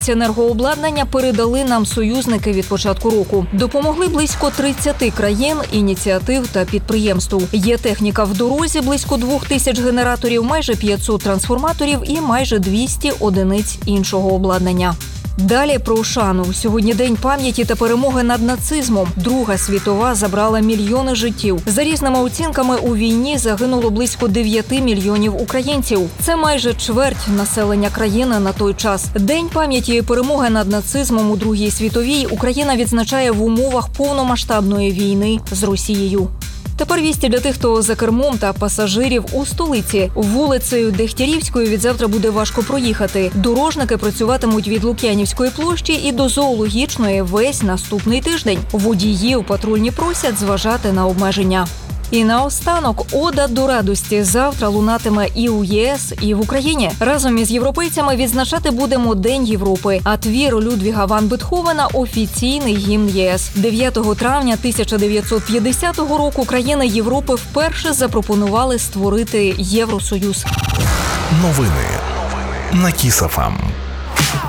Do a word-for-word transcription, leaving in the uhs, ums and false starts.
Енергообладнання передали нам союзники від початку року. Допомогли близько тридцяти країн, ініціатив та підприємств. Є техніка в дорозі, близько двох тисяч генераторів, майже п'ятсот трансформаторів і майже двісті одиниць іншого обладнання. Далі про шану. Сьогодні день пам'яті та перемоги над нацизмом. Друга світова забрала мільйони життів. За різними оцінками, у війні загинуло близько дев'яти мільйонів українців. Це майже чверть населення країни на той час. День пам'яті і перемоги над нацизмом у Другій світовій Україна відзначає в умовах повномасштабної війни з Росією. Тепер вісті для тих, хто за кермом та пасажирів у столиці. Вулицею Дегтярівською відзавтра буде важко проїхати. Дорожники працюватимуть від Лук'янівської площі і до Зоологічної весь наступний тиждень. Водіїв патрульні просять зважати на обмеження. І наостанок ода до радості завтра лунатиме і у ЄС, і в Україні. Разом із європейцями відзначати будемо День Європи, а твір Людвіга ван Бетховена – офіційний гімн ЄС. дев'ятого травня тисяча дев'ятсот п'ятдесятого року країни Європи вперше запропонували створити Євросоюз. Новини на Кіс еф ем.